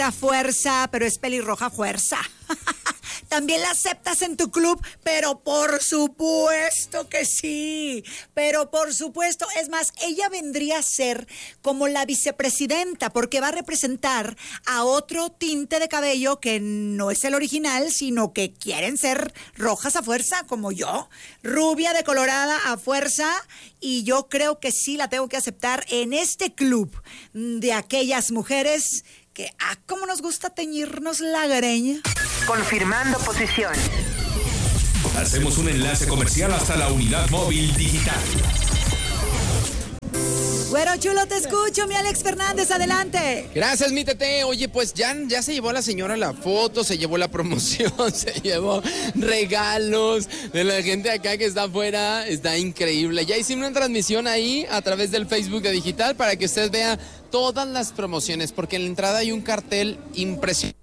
fuerza, pero es pelirroja fuerza. También la aceptas en tu club, pero por supuesto que sí, pero por supuesto, es más, ella vendría a ser como la vicepresidenta, porque va a representar a otro tinte de cabello que no es el original, sino que quieren ser rojas a fuerza, como yo, rubia decolorada a fuerza, y yo creo que sí la tengo que aceptar en este club de aquellas mujeres que, cómo nos gusta teñirnos la greña. Confirmando posición. Hacemos un enlace comercial hasta la unidad móvil digital. Güero chulo, te escucho, mi Alex Fernández, adelante. Gracias, mi Tete. Oye, pues ya se llevó a la señora la foto, se llevó la promoción, se llevó regalos de la gente acá que está afuera. Está increíble. Ya hicimos una transmisión ahí a través del Facebook de Digital para que usted vea todas las promociones, porque en la entrada hay un cartel impresionante.